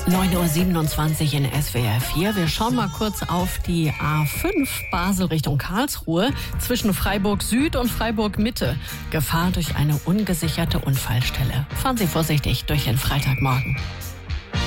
9:27 Uhr in SWR 4. Wir schauen mal kurz auf die A5 Basel Richtung Karlsruhe zwischen Freiburg Süd und Freiburg Mitte. Gefahr durch eine ungesicherte Unfallstelle. Fahren Sie vorsichtig durch den Freitagmorgen.